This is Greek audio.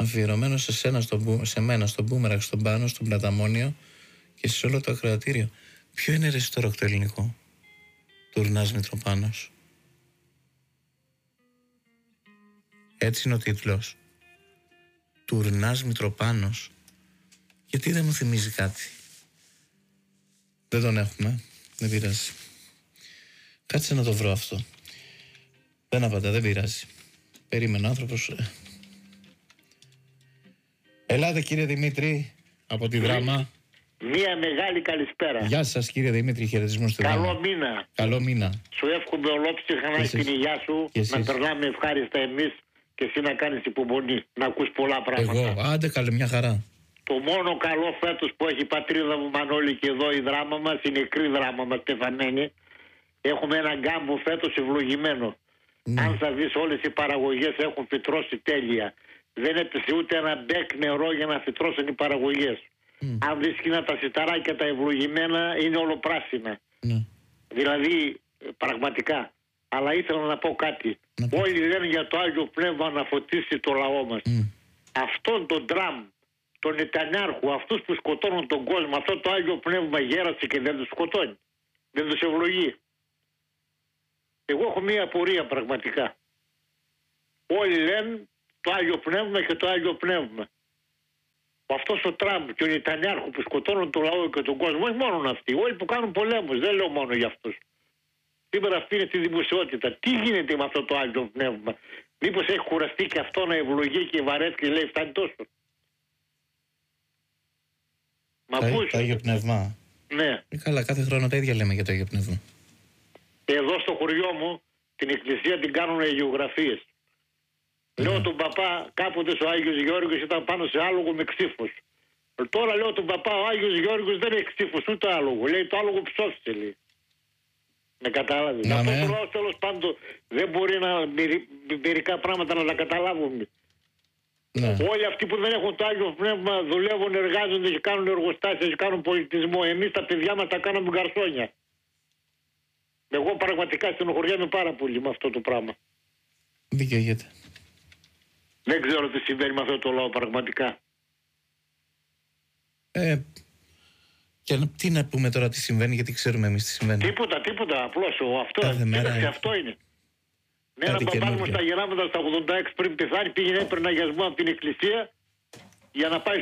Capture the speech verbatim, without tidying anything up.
Αφιερωμένο σε, σένα, στο, σε μένα, στον Μπούμεραξ, στον Πάνο, στον Πλαταμόνιο και σε όλο το ακροατήριο. Ποιο είναι ρε στο ροκ το ελληνικό? Τουρνάς Μητροπάνος. Έτσι είναι ο τίτλος. Τουρνάς Μητροπάνος. Γιατί δεν μου θυμίζει κάτι? Δεν τον έχουμε. Δεν πειράζει. Κάτσε να το βρω αυτό. Δεν απαντά, δεν πειράζει. Περίμενε ο άνθρωπος. Ελάτε κύριε Δημήτρη, από τη Δράμα. Μία μεγάλη καλησπέρα. Γεια σας κύριε Δημήτρη, χαιρετισμό στη Καλό Δράμα. μήνα. Καλό μήνα. Σου εύχομαι ολόψυχα να έχει την υγεία σου, να περνάμε ευχάριστα εμείς και εσύ να κάνεις υπομονή, να ακούς πολλά πράγματα. Εγώ, άντε καλέ, μια χαρά. Το μόνο καλό φέτος που έχει η πατρίδα μου Μανώλη και εδώ η Δράμα μας, η νεκρή Δράμα μας τεφαμένη, έχουμε ένα γκάμπο φέτος ευλογημένο. Mm. Αν θα δεις, όλες οι παραγωγές έχουν φυτρώσει τέλεια. Δεν έπεσε ούτε ένα μπέκ νερό για να φυτρώσουν οι παραγωγές. Mm. Αν δεις και τα σιταράκια τα ευλογημένα είναι όλο-πράσινα. Mm. Δηλαδή πραγματικά. Αλλά ήθελα να πω κάτι. Mm. Όλοι λένε για το Άγιο Πνεύμα να φωτίσει το λαό μας. Mm. Αυτόν τον Τραμπ, τον Νετανιάρχου, αυτούς που σκοτώνουν τον κόσμο, αυτό το Άγιο Πνεύμα γέρασε και δεν τους σκοτώνει. Δεν τους ευλογεί. Εγώ έχω μία απορία πραγματικά. Όλοι λένε το Άγιο Πνεύμα και το Άγιο Πνεύμα. Αυτός ο Τραμπ και ο Νετανιάρχου που σκοτώνουν τον λαό και τον κόσμο, όχι μόνο αυτοί, όλοι που κάνουν πολέμους, δεν λέω μόνο για αυτούς. Σήμερα αυτή είναι τη δημοσιότητα. Τι γίνεται με αυτό το Άγιο Πνεύμα? Μήπως έχει κουραστεί και αυτό να ευλογεί και βαρέθηκε και λέει φτάνει τόσο? Μα το, το Άγιο Πνεύμα. Ναι. Ε, καλά, κάθε χρόνο τα ίδια λέμε για το Άγιο Πνεύμα. Εδώ στο χωριό μου την εκκλησία την κάνουν αγιογραφίες. Mm. Λέω τον παπά, κάποτε ο Άγιος Γεώργιος ήταν πάνω σε άλογο με ξύφος. Τώρα λέω τον παπά, ο Άγιος Γεώργιος δεν έχει ξύφος ούτε άλογο. Λέει το άλογο ψώφισε, λέει. Με κατάλαβε. Να, αυτό ναι. το λαό τέλος πάντων δεν μπορεί να, μερικά πράγματα να τα καταλάβουν. Ναι. Όλοι αυτοί που δεν έχουν το Άγιο Πνεύμα δουλεύουν, εργάζονται και κάνουν εργοστάσια και κάνουν πολιτισμό. Εμείς τα παιδιά μας τα κάνουμε γκαρσόνια. Εγώ πραγματικά στενοχωριέμαι πάρα πολύ με αυτό το πράγμα. Δικαιολογείται. Δεν ξέρω τι συμβαίνει με αυτό το λαό πραγματικά. Ε, και τι να πούμε τώρα τι συμβαίνει, γιατί ξέρουμε εμείς τι συμβαίνει. Τίποτα, τίποτα. Απλώς αυτό, μέρα... αυτό είναι. Ναι, ένα μπαμπάς μου στα γεράματα στα ογδόντα έξι πριν πεθάνει, πήγαινε έπαιρνε αγιασμό από την εκκλησία για να πάει